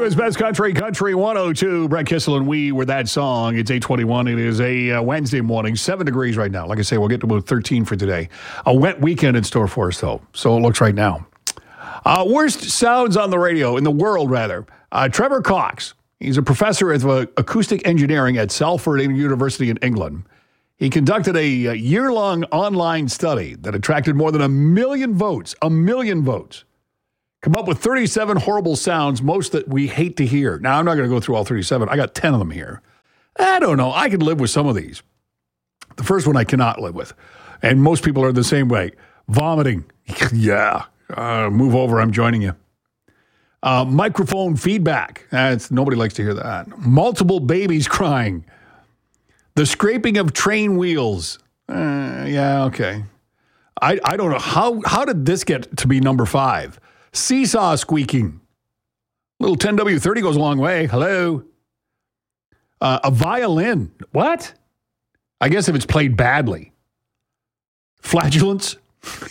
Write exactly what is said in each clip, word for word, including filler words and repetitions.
Ontario's best country, Country one oh two. Brett Kissel and we were that song. It's eight twenty-one. It is a uh, Wednesday morning, seven degrees right now. Like I say, we'll get to about thirteen for today. A wet weekend in store for us, though. So it looks right now. Uh, worst sounds on the radio, in the world, rather. Uh, Trevor Cox. He's a professor of uh, acoustic engineering at Salford University in England. He conducted a, a year-long online study that attracted more than a million votes. A million votes. Come up with thirty-seven horrible sounds, most that we hate to hear. Now, I'm not going to go through all thirty-seven. I got ten of them here. I don't know. I can live with some of these. The first one I cannot live with. And most people are the same way. Vomiting. Yeah. Uh, move over. I'm joining you. Uh, microphone feedback. That's, nobody likes to hear that. Multiple babies crying. The scraping of train wheels. Uh, yeah, okay. I, I don't know. How, how did this get to be number five? Seesaw squeaking. Little ten W thirty goes a long way. Hello. Uh, a violin. What? I guess if it's played badly. Flatulence.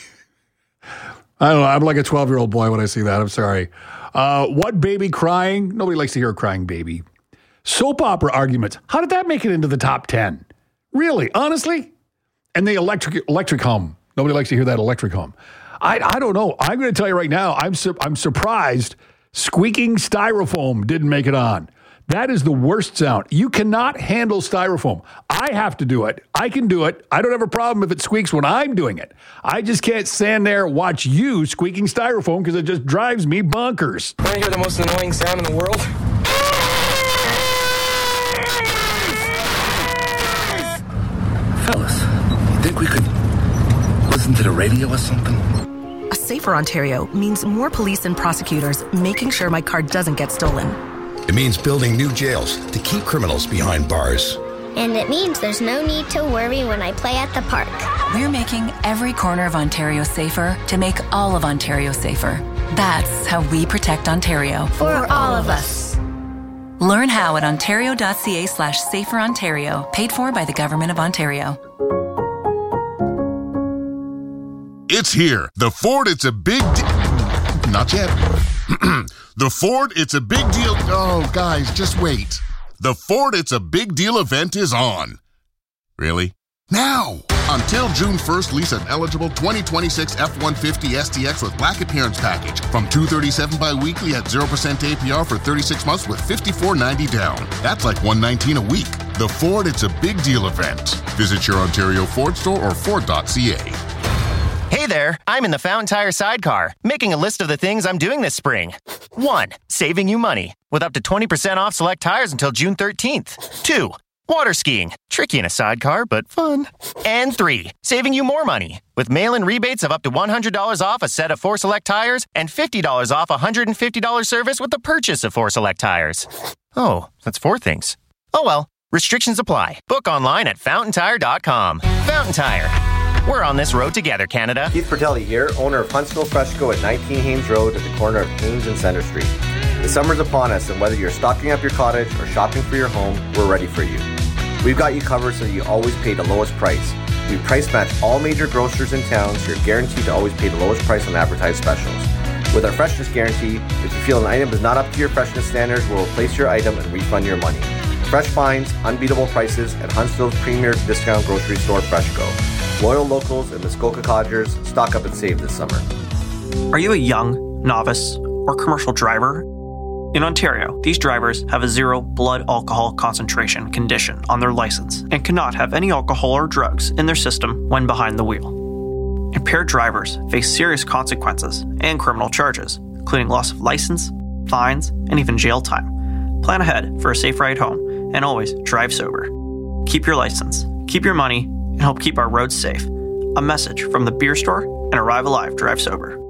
I don't know. I'm like a twelve-year-old boy when I see that. I'm sorry. Uh, what baby crying? Nobody likes to hear a crying baby. Soap opera arguments. How did that make it into the top ten? Really? Honestly? And the electric electric hum. Nobody likes to hear that electric hum. I, I don't know. I'm going to tell you right now, I'm su- I'm surprised squeaking styrofoam didn't make it on. That is the worst sound. You cannot handle styrofoam. I have to do it. I can do it. I don't have a problem if it squeaks when I'm doing it. I just can't stand there and watch you squeaking styrofoam because it just drives me bonkers. Want to hear the most annoying sound in the world? Fellas, you think we could listen to the radio or something? A safer Ontario means more police and prosecutors making sure my car doesn't get stolen. It means building new jails to keep criminals behind bars. And it means there's no need to worry when I play at the park. We're making every corner of Ontario safer to make all of Ontario safer. That's how we protect Ontario. For, For all of us. Learn how at ontario.ca slash safer Ontario. Paid for by the Government of Ontario. It's here. The Ford It's a Big Deal. Not yet. The Ford It's a Big Deal. Oh, guys, just wait. The Ford It's a Big Deal event is on. Really? Now! Until June first, lease an eligible twenty twenty-six F one fifty S T X with Black Appearance Package from two hundred thirty-seven dollars bi-weekly at zero percent A P R for thirty-six months with fifty-four ninety down. That's like one hundred nineteen dollars a week. The Ford It's a Big Deal event. Visit your Ontario Ford store or Ford dot C A. Hey there, I'm in the Fountain Tire sidecar, making a list of the things I'm doing this spring. One, saving you money, with up to twenty percent off select tires until June thirteenth. Two, water skiing, tricky in a sidecar, but fun. And three, saving you more money, with mail-in rebates of up to one hundred dollars off a set of four select tires and fifty dollars off a one hundred fifty dollars service with the purchase of four select tires. Oh, that's four things. Oh well, restrictions apply. Book online at fountain tire dot com. Fountain Tire. We're on this road together, Canada. Keith Fratelli here, owner of Huntsville Fresh Go at nineteen Haines Road at the corner of Haines and Center Street. The summer's upon us, and whether you're stocking up your cottage or shopping for your home, we're ready for you. We've got you covered so you always pay the lowest price. We price match all major grocers in town, so you're guaranteed to always pay the lowest price on advertised specials. With our freshness guarantee, if you feel an item is not up to your freshness standards, we'll replace your item and refund your money. Fresh finds, unbeatable prices at Huntsville's premier discount grocery store, Fresh Go. Loyal locals and Muskoka Codgers, stock up and save this summer. Are you a young, novice, or commercial driver? In Ontario, these drivers have a zero blood alcohol concentration condition on their license and cannot have any alcohol or drugs in their system when behind the wheel. Impaired drivers face serious consequences and criminal charges, including loss of license, fines, and even jail time. Plan ahead for a safe ride home and always drive sober. Keep your license, keep your money, and help keep our roads safe. A message from the beer store and Arrive Alive Drive Sober.